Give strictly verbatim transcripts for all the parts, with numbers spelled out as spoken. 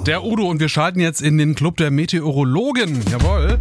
Der Udo und wir schalten jetzt in den Club der Meteorologen. Jawohl.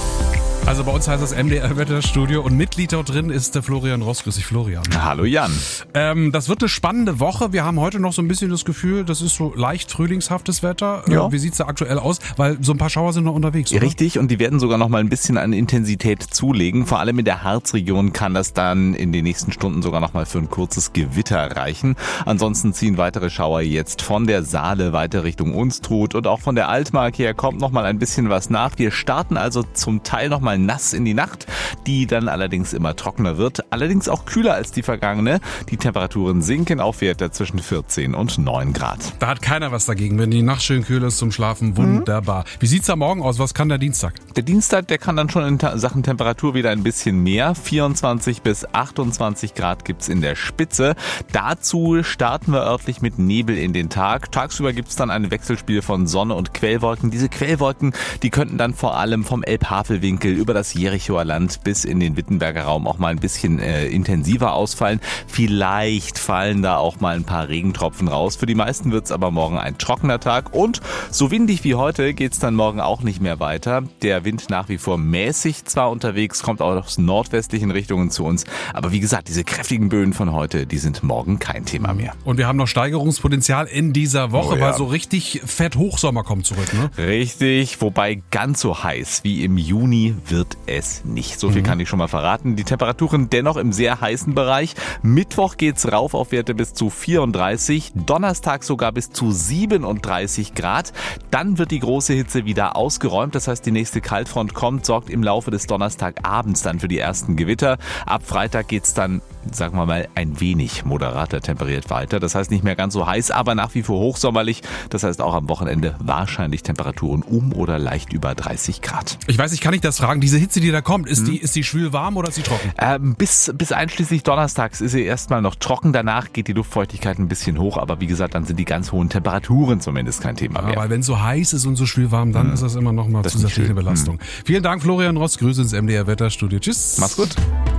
Also bei uns heißt das M D R-Wetterstudio und Mitglied dort drin ist der Florian Ross. Grüß dich, Florian. Hallo Jan. Ähm, das wird eine spannende Woche. Wir haben heute noch so ein bisschen das Gefühl, das ist so leicht frühlingshaftes Wetter. Ja. Äh, wie sieht's da aktuell aus? Weil so ein paar Schauer sind noch unterwegs, oder? Richtig, und die werden sogar noch mal ein bisschen an Intensität zulegen. Vor allem in der Harzregion kann das dann in den nächsten Stunden sogar noch mal für ein kurzes Gewitter reichen. Ansonsten ziehen weitere Schauer jetzt von der Saale weiter Richtung Unstrut und auch von der Altmark her kommt noch mal ein bisschen was nach. Wir starten also zum Teil noch mal nass in die Nacht, die dann allerdings immer trockener wird, allerdings auch kühler als die vergangene. Die Temperaturen sinken auf Werte zwischen vierzehn und neun Grad. Da hat keiner was dagegen, wenn die Nacht schön kühl ist zum Schlafen. Wunderbar. Mhm. Wie sieht's da morgen aus? Was kann der Dienstag? Der Dienstag, der kann dann schon in Sachen Temperatur wieder ein bisschen mehr. vierundzwanzig bis achtundzwanzig Grad gibt's in der Spitze. Dazu starten wir örtlich mit Nebel in den Tag. Tagsüber gibt's dann ein Wechselspiel von Sonne und Quellwolken. Diese Quellwolken, die könnten dann vor allem vom Elbhavelwinkel über das Jerichoer Land bis in den Wittenberger Raum auch mal ein bisschen äh, intensiver ausfallen. Vielleicht fallen da auch mal ein paar Regentropfen raus. Für die meisten wird's aber morgen ein trockener Tag und so windig wie heute geht's dann morgen auch nicht mehr weiter. Der Wind nach wie vor mäßig zwar unterwegs, kommt auch aus nordwestlichen Richtungen zu uns, aber wie gesagt, diese kräftigen Böen von heute, die sind morgen kein Thema mehr. Und wir haben noch Steigerungspotenzial in dieser Woche, Oh ja. weil so richtig fett Hochsommer kommt zurück, ne? Richtig, wobei ganz so heiß wie im Juni wird es nicht. So viel mhm. kann ich schon mal verraten. Die Temperaturen dennoch im sehr heißen Bereich. Mittwoch geht's rauf auf Werte bis zu vierunddreißig, Donnerstag sogar bis zu siebenunddreißig Grad. Dann wird die große Hitze wieder ausgeräumt. Das heißt, die nächste Kaltfront kommt, sorgt im Laufe des Donnerstagabends dann für die ersten Gewitter. Ab Freitag geht's dann, sagen wir mal, ein wenig moderater temperiert weiter. Das heißt nicht mehr ganz so heiß, aber nach wie vor hochsommerlich. Das heißt auch am Wochenende wahrscheinlich Temperaturen um oder leicht über dreißig Grad. Ich weiß, ich kann nicht das fragen. Diese Hitze, die da kommt, ist, hm. die, ist die schwül warm oder ist sie trocken? Ähm, bis, bis einschließlich Donnerstags ist sie erstmal noch trocken. Danach geht die Luftfeuchtigkeit ein bisschen hoch. Aber wie gesagt, dann sind die ganz hohen Temperaturen zumindest kein Thema mehr. Ja, weil wenn es so heiß ist und so schwül warm, dann hm. ist das immer noch mal das zusätzliche Belastung. Hm. Vielen Dank, Florian Ross. Grüße ins M D R Wetterstudio. Tschüss. Mach's gut.